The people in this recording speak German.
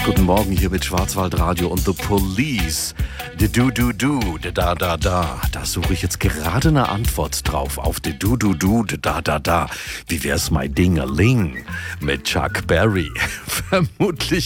Guten Morgen, hier mit Schwarzwaldradio und The Police. De du, de da. Da suche ich jetzt gerade eine Antwort drauf auf de du, de da. Wie wär's mein Dingeling mit Chuck Berry? Vermutlich